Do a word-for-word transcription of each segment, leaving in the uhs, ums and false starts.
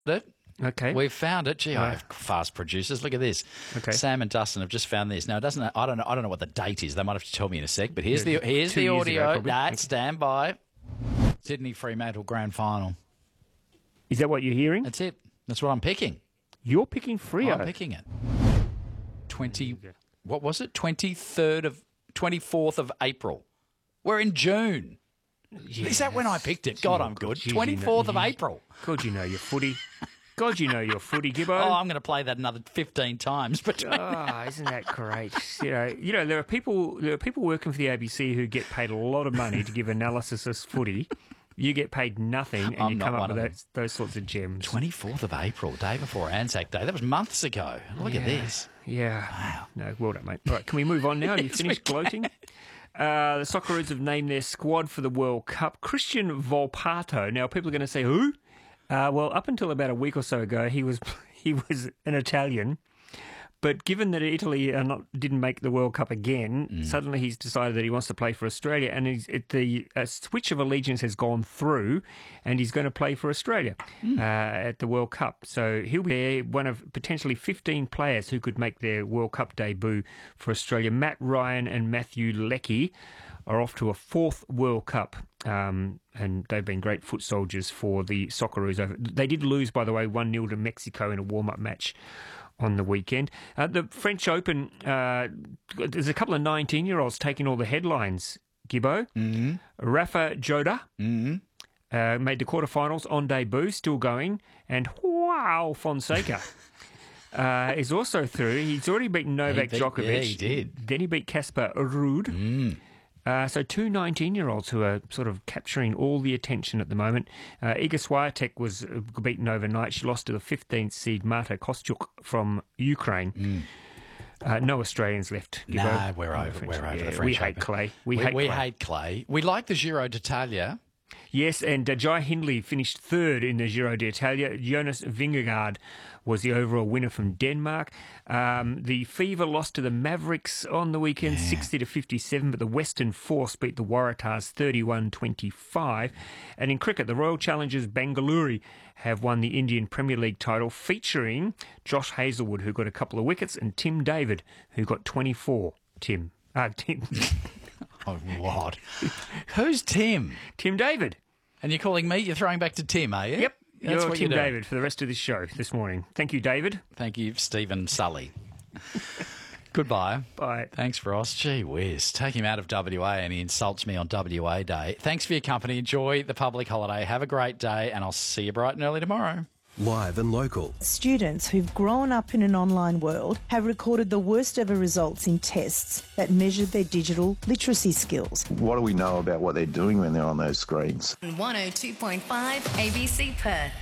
it. Okay. We've found it. Gee, I Right. have fast producers. Look at this. Okay. Sam and Dustin have just found this. Now, it doesn't. I don't know. I don't know what the date is. They might have to tell me in a sec. But here's Yeah, the here's two the years ago, audio. probably. Nah, Okay. stand by. Sydney Fremantle Grand Final. Is that what you're hearing? That's it. That's what I'm picking. You're picking Freo. I'm picking it. Twenty. What was it? Twenty third of twenty fourth of April. We're in June. Is that when I picked it? God, I'm good. geez, you know- Twenty fourth of you- April. God, you know your footy. God, you know your footy, Gibbo. Oh, I'm going to play that another fifteen times. But Ah, isn't that great? You know, you know, there are people there are people working for the A B C who get paid a lot of money to give analysis of footy. You get paid nothing, and I'm you not come up one with of those, those sorts of gems. twenty fourth of April, day before Anzac Day. That was months ago. Look at this. Yeah. Wow. No, well done, mate. All right, can we move on now? You Yes, finished we can. gloating? Uh, the Socceroos have named their squad for the World Cup. Christian Volpato. Now, people are going to say, who? Uh, well, up until about a week or so ago, he was he was an Italian. But given that Italy are not, didn't make the World Cup again, Mm. suddenly he's decided that he wants to play for Australia, and he's, it, the uh, switch of allegiance has gone through, and he's going to play for Australia Mm. uh, at the World Cup. So he'll be one of potentially fifteen players who could make their World Cup debut for Australia. Matt Ryan and Matthew Leckie are off to a fourth World Cup, um, and they've been great foot soldiers for the Socceroos. They did lose, by the way, one nil to Mexico in a warm-up match on the weekend. Uh, the French Open, uh, there's a couple of nineteen-year-olds taking all the headlines, Gibbo. Mm-hmm. Rafa Joda Mm-hmm. uh, made the quarterfinals on debut, still going, and Joao Fonseca uh, is also through. He's already beaten Novak He beat- Djokovic. yeah, he did. Then he beat Casper Ruud. Mm. Uh, so two nineteen-year-olds who are sort of capturing all the attention at the moment. Uh, Iga Swiatek was uh, beaten overnight. She lost to the fifteenth seed Marta Kostyuk from Ukraine. Mm. Uh, no Australians left. Gibbo. Nah, we're No over. French- We're over yeah, the We French hate Open. clay. We, We, hate we clay. hate clay. We like the Giro d'Italia. Yes, and uh, Jai Hindley finished third in the Giro d'Italia. Jonas Vingegaard was the overall winner from Denmark. Um, the Fever lost to the Mavericks on the weekend, Yeah. sixty to fifty-seven, but the Western Force beat the Waratahs thirty-one twenty-five. And in cricket, the Royal Challengers Bangalore have won the Indian Premier League title, featuring Josh Hazlewood, who got a couple of wickets, and Tim David, who got twenty-four. Tim. Uh, Tim. Oh, what? Who's Tim? Tim David. And you're calling me? You're throwing back to Tim, are you? Yep. That's You're what Tim you're doing. David for the rest of this show this morning. Thank you, David. Thank you, Stephen Sully. Goodbye. Bye. Thanks, Ross. Gee whiz. Take him out of W A and he insults me on W A Day. Thanks for your company. Enjoy the public holiday. Have a great day, and I'll see you bright and early tomorrow. Live and local. Students who've grown up in an online world have recorded the worst ever results in tests that measured their digital literacy skills. What do we know about what they're doing when they're on those screens? one oh two point five A B C Perth.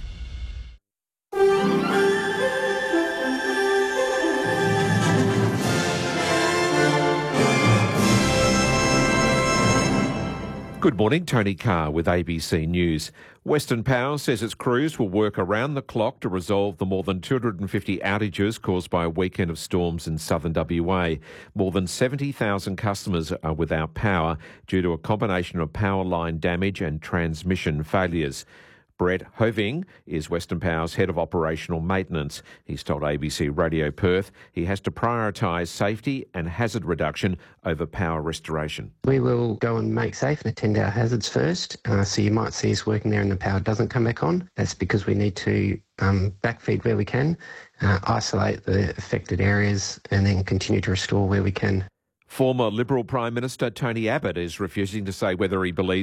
Good morning, Tony Carr with A B C News. Western Power says its crews will work around the clock to resolve the more than two hundred fifty outages caused by a weekend of storms in southern W A. More than seventy thousand customers are without power due to a combination of power line damage and transmission failures. Brett Hoving is Western Power's head of operational maintenance. He's told A B C Radio Perth he has to prioritise safety and hazard reduction over power restoration. We will go and make safe and attend our hazards first. Uh, so you might see us working there and the power doesn't come back on. That's because we need to um, backfeed where we can, uh, isolate the affected areas and then continue to restore where we can. Former Liberal Prime Minister Tony Abbott is refusing to say whether he believes